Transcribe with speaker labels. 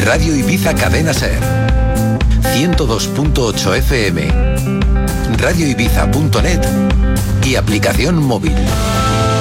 Speaker 1: Radio Ibiza Cadena Ser. 102.8 FM. radioibiza.net y aplicación móvil.